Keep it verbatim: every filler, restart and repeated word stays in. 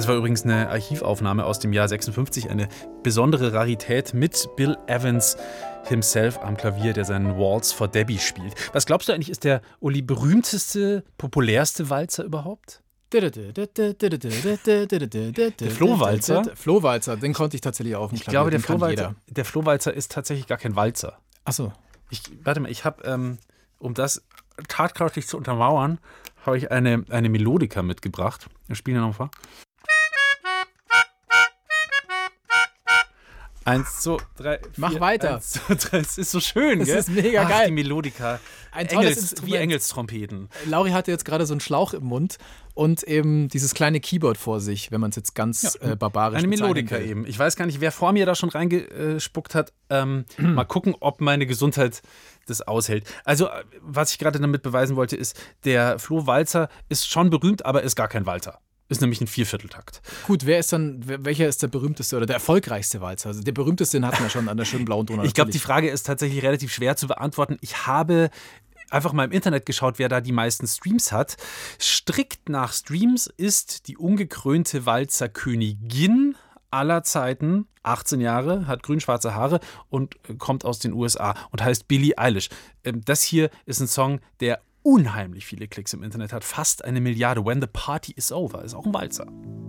Das war übrigens eine Archivaufnahme aus dem Jahr sechsundfünfzig, eine besondere Rarität mit Bill Evans himself am Klavier, der seinen Waltz for Debbie spielt. Was glaubst du eigentlich, ist der Uli berühmteste, populärste Walzer überhaupt? Der Flohwalzer? Flohwalzer, den konnte ich tatsächlich auch auf dem Ich Klavier. glaube, der den kann Flohwalzer, jeder. der Flohwalzer ist tatsächlich gar kein Walzer. Achso. Ich, warte mal, ich habe, ähm, um das tatkräftig zu untermauern, habe ich eine, eine Melodika mitgebracht. Wir spielen ja noch mal. Eins, zwei, drei, vier, Mach weiter. Eins, zwei, drei. Es ist so schön, Das gell? ist mega Ach, geil. die Melodika. Ein tolles Engels, Instrument. wie Engelstrompeten. Lauri hatte jetzt gerade so einen Schlauch im Mund und eben dieses kleine Keyboard vor sich, wenn man es jetzt ganz Ja, äh, barbarisch Eine bezeichnen Melodika will. eben. Ich weiß gar nicht, wer vor mir da schon reingespuckt hat. Ähm, mal gucken, ob meine Gesundheit das aushält. Also, äh, was ich gerade damit beweisen wollte, ist, der Flohwalzer ist schon berühmt, aber ist gar kein Walzer. Ist nämlich ein Viervierteltakt. Gut, wer ist dann, wer- welcher ist der berühmteste oder der erfolgreichste Walzer? Also der berühmteste, den hatten wir schon an der schönen blauen Donau. Ich glaube, die natürlich. Frage ist tatsächlich relativ schwer zu beantworten. Ich habe einfach mal im Internet geschaut, wer da die meisten Streams hat. Strikt nach Streams ist die ungekrönte Walzerkönigin aller Zeiten, achtzehn Jahre, hat grün-schwarze Haare und äh, kommt aus den U S A und heißt Billie Eilish. Ähm, das hier ist ein Song, der unheimlich viele Klicks im Internet hat. Fast eine Milliarde. When the Party is Over ist auch ein Walzer.